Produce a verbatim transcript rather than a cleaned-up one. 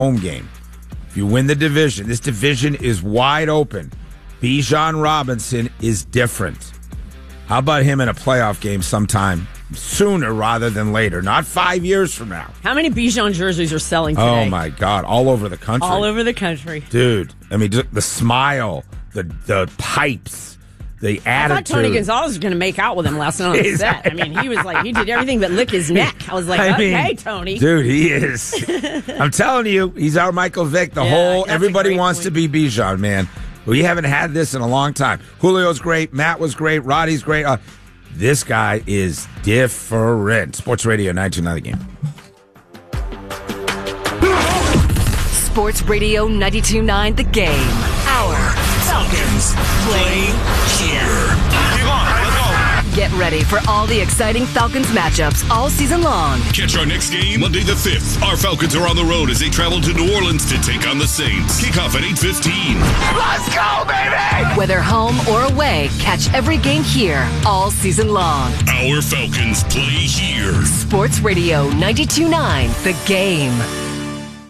home game. If you win the division, this division is wide open. Bijan Robinson is different. How about him in a playoff game sometime sooner rather than later, not five years from now? How many Bijan jerseys are selling today? Oh, my God. All over the country. All over the country. Dude, I mean, just the smile, the the pipes, the attitude. I thought Tony Gonzalez was going to make out with him last night on the set. I mean, he was like, he did everything but lick his neck. I was like, I okay, mean, Tony. Dude, he is. I'm telling you, he's our Michael Vick. The Yeah, whole, that's a everybody great wants point. to be Bijan, man. We haven't had this in a long time. Julio's great. Matt was great. Roddy's great. Uh, this guy is different. Sports Radio nine two nine The Game. Sports Radio ninety-two point nine The Game. Our Falcons play here. Keep on, let's go. Get ready for all the exciting Falcons matchups all season long. Catch our next game Monday the fifth. Our Falcons are on the road as they travel to New Orleans to take on the Saints. Kickoff at eight fifteen. Let's go, baby! Whether home or away, catch every game here all season long. Our Falcons play here. Sports Radio ninety-two point nine The Game.